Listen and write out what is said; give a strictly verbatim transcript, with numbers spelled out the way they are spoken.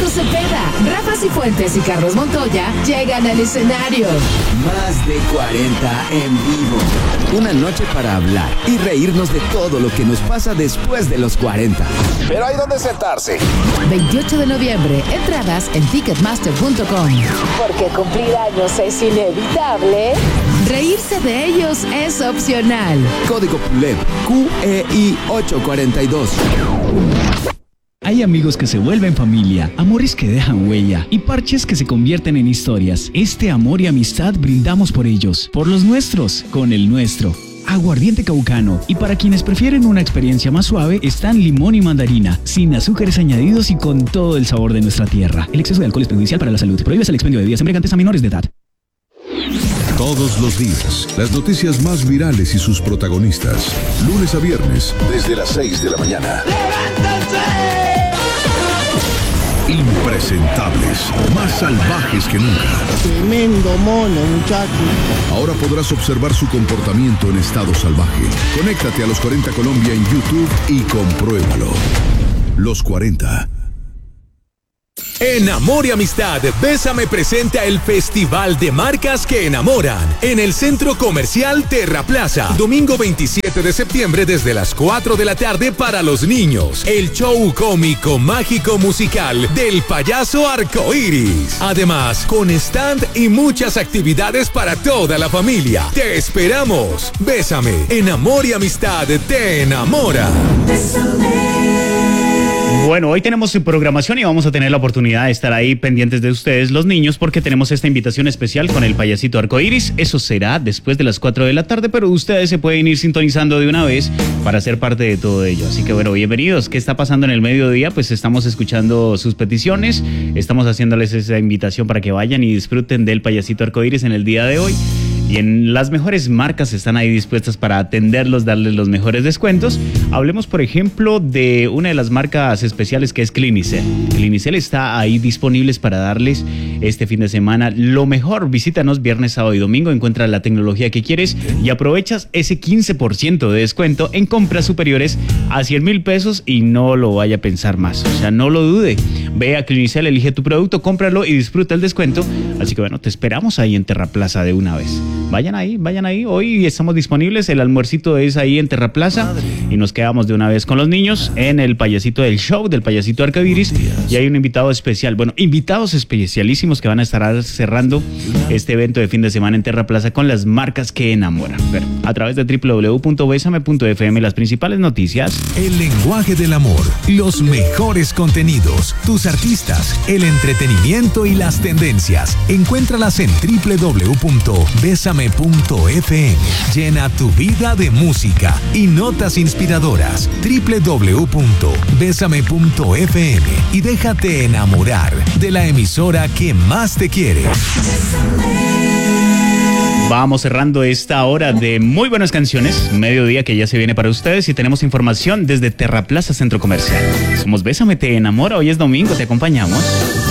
Cepeda, Rafa Cifuentes y Carlos Montoya llegan al escenario. Más de cuarenta en vivo. Una noche para hablar y reírnos de todo lo que nos pasa después de los cuarenta. Pero hay donde sentarse. veintiocho de noviembre, entradas en ticketmaster punto com. Porque cumplir años es inevitable, reírse de ellos es opcional. Código P U L E B Q E I ocho cuarenta y dos. Hay amigos que se vuelven familia, amores que dejan huella y parches que se convierten en historias. Este amor y amistad brindamos por ellos, por los nuestros, con el nuestro. Aguardiente Caucano. Y para quienes prefieren una experiencia más suave, están limón y mandarina, sin azúcares añadidos y con todo el sabor de nuestra tierra. El exceso de alcohol es perjudicial para la salud. Prohíbes el expendio de bebidas embriagantes a menores de edad. Todos los días, las noticias más virales y sus protagonistas. Lunes a viernes, desde las seis de la mañana. ¡Levántense! Impresentables, más salvajes que nunca. Tremendo mono, muchacho. Ahora podrás observar su comportamiento en estado salvaje. Conéctate a Los cuarenta Colombia en YouTube y compruébalo. Los cuarenta. En Amor y Amistad, Bésame presenta el Festival de Marcas que Enamoran en el Centro Comercial Terra Plaza. Domingo veintisiete de septiembre desde las cuatro de la tarde para los niños. El show cómico, mágico, musical del payaso Arcoiris. Además, con stand y muchas actividades para toda la familia. Te esperamos. Bésame, en Amor y Amistad te enamora. Bésame. Bueno, hoy tenemos su programación y vamos a tener la oportunidad de estar ahí pendientes de ustedes, los niños, porque tenemos esta invitación especial con el payasito Arcoiris. Eso será después de las cuatro de la tarde, pero ustedes se pueden ir sintonizando de una vez para ser parte de todo ello. Así que bueno, bienvenidos. ¿Qué está pasando en el mediodía? Pues estamos escuchando sus peticiones, estamos haciéndoles esa invitación para que vayan y disfruten del payasito Arcoiris en el día de hoy. Y en las mejores marcas están ahí dispuestas para atenderlos, darles los mejores descuentos. Hablemos, por ejemplo, de una de las marcas especiales que es Clinicel. Clinicel está ahí disponibles para darles este fin de semana lo mejor. Visítanos viernes, sábado y domingo, encuentra la tecnología que quieres y aprovechas ese quince por ciento de descuento en compras superiores a cien mil pesos y no lo vaya a pensar más. O sea, no lo dude. Ve a Clinicel, elige tu producto, cómpralo y disfruta el descuento. Así que bueno, te esperamos ahí en Terra Plaza de una vez. Vayan ahí, vayan ahí. Hoy estamos disponibles. El almuercito es ahí en Terra Plaza. Y nos quedamos de una vez con los niños en el payasito del show, del payasito Arcoiris. Y hay un invitado especial. Bueno, invitados especialísimos que van a estar cerrando este evento de fin de semana en Terra Plaza con las marcas que enamoran. Pero a través de doble u doble u doble u punto besame punto efe eme, las principales noticias. El lenguaje del amor, los mejores contenidos, tus artistas, el entretenimiento y las tendencias. Encuéntralas en doble u doble u doble u punto besame punto efe eme. Llena tu vida de música y notas inspiradoras. doble u doble u doble u punto besame punto efe eme y déjate enamorar de la emisora que más te quiere. Vamos cerrando esta hora de muy buenas canciones, mediodía que ya se viene para ustedes y tenemos información desde Terra Plaza Centro Comercial. Somos Bésame, te enamora, hoy es domingo, te acompañamos.